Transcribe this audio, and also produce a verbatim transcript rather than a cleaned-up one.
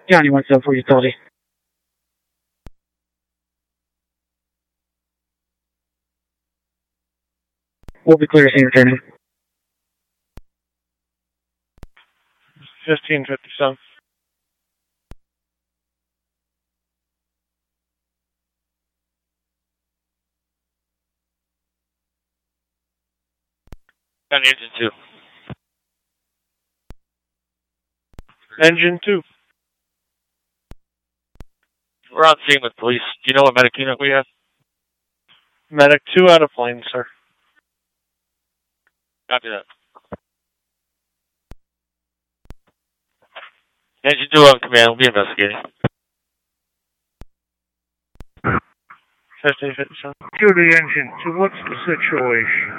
County one seven four utility. We'll be clear to scene returning. fifteen fifty-seven. County engine two. Engine two. We're on scene with police. Do you know what medic unit we have? Medic two out of plane, sir. Copy that. Engine two on command. We'll be investigating. fifteen fifty-seven. To the engine, so what's the situation?